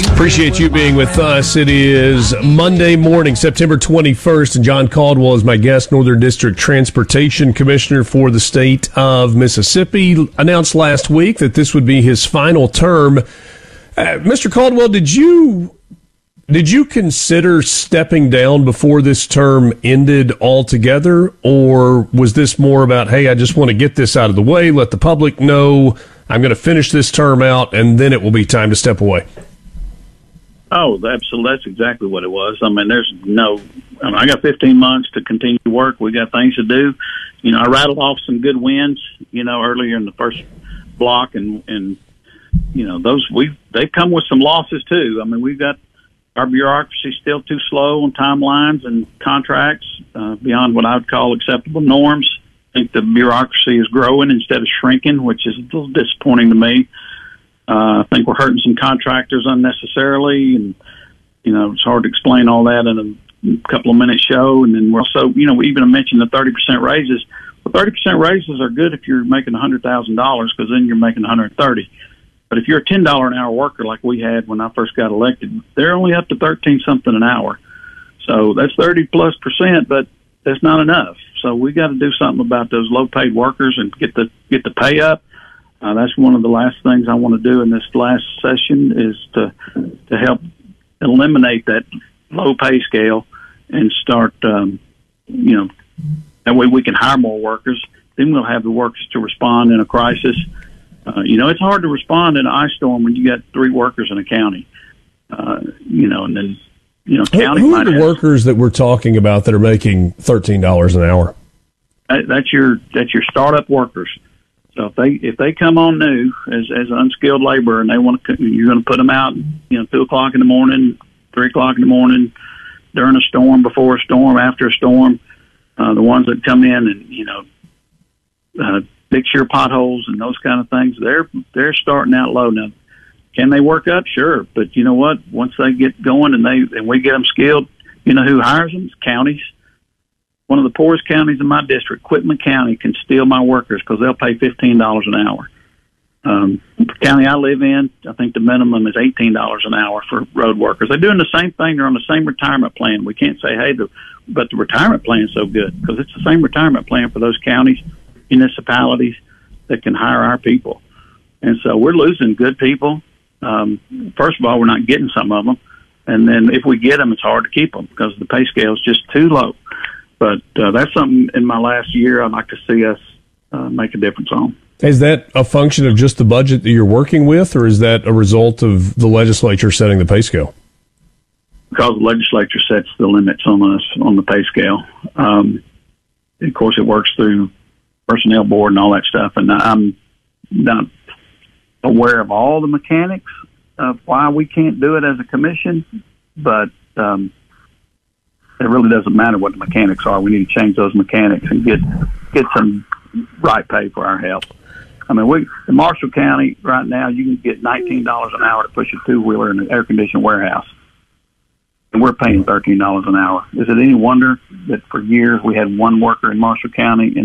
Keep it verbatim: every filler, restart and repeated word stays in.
Appreciate you being with us. It is Monday morning, September twenty-first, and John Caldwell is my guest. Northern District Transportation Commissioner for the state of Mississippi announced last week that this would be his final term. Uh, Mister Caldwell, did you did you consider stepping down before this term ended altogether, or was this more about, hey, I just want to get this out of the way, let the public know I'm going to finish this term out, and then it will be time to step away? Oh, absolutely. That's exactly what it was. I mean, there's no, I mean, I got fifteen months to continue to work. We got things to do. You know, I rattled off some good wins, you know, earlier in the first block, and, and, you know, those, we they've come with some losses too. I mean, we've got our bureaucracy still too slow on timelines and contracts, uh, beyond what I would call acceptable norms. I think the bureaucracy is growing instead of shrinking, which is a little disappointing to me. Uh, I think we're hurting some contractors unnecessarily, and, you know, it's hard to explain all that in a couple of minute show. And then we're also, you know, we even mentioned the thirty percent raises. Well, thirty percent raises are good if you're making one hundred thousand dollars, because then you're making one hundred thirty. But if you're a ten dollars an hour worker like we had when I first got elected, they're only up to thirteen something an hour. So that's thirty plus percent, but that's not enough. So we got to do something about those low paid workers and get the, get the pay up. Uh, that's one of the last things I want to do in this last session, is to to help eliminate that low pay scale and start, um, you know, that way we can hire more workers. Then we'll have the workers to respond in a crisis. Uh, you know, it's hard to respond in an ice storm when you got three workers in a county. Uh, you know, and then, you know, county. Who are the workers that we're talking about that are making thirteen dollars an hour? That, that's your that's your startup workers. So if they if they come on new as as an unskilled laborer, and they want to, you're going to put them out, you know, two o'clock in the morning, three o'clock in the morning, during a storm, before a storm, after a storm. Uh, the ones that come in and, you know, uh, fix your potholes and those kind of things, they're they're starting out low now. Can they work up? Sure, but you know what? Once they get going and they and we get them skilled, you know who hires them? It's counties. One of the poorest counties in my district, Quitman County, can steal my workers because they'll pay fifteen dollars an hour. Um, the county I live in, I think the minimum is eighteen dollars an hour for road workers. They're doing the same thing. They're on the same retirement plan. We can't say, hey, the, but the retirement plan is so good, because it's the same retirement plan for those counties, municipalities that can hire our people. And so we're losing good people. Um, first of all, we're not getting some of them. And then if we get them, it's hard to keep them because the pay scale is just too low. But uh, that's something in my last year I'd like to see us uh, make a difference on. Is that a function of just the budget that you're working with, or is that a result of the legislature setting the pay scale? Because the legislature sets the limits on us on the pay scale. Um, of course, it works through personnel board and all that stuff, and I'm not aware of all the mechanics of why we can't do it as a commission, but um, it really doesn't matter what the mechanics are. We need to change those mechanics and get get some right pay for our help. I mean, we in Marshall County right now, you can get nineteen dollars an hour to push a two-wheeler in an air-conditioned warehouse, and we're paying thirteen dollars an hour. Is it any wonder that for years we had one worker in Marshall County, and